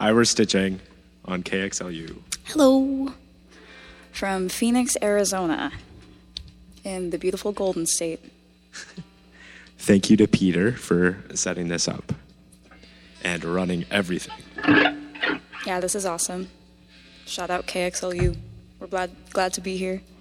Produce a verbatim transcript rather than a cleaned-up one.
Hi, we're Stitching on K X L U. Hello. From Phoenix, Arizona, in the beautiful Golden State. Thank you to Peter for setting this up and running everything. Yeah, this is awesome. Shout out K X L U. We're glad glad to be here.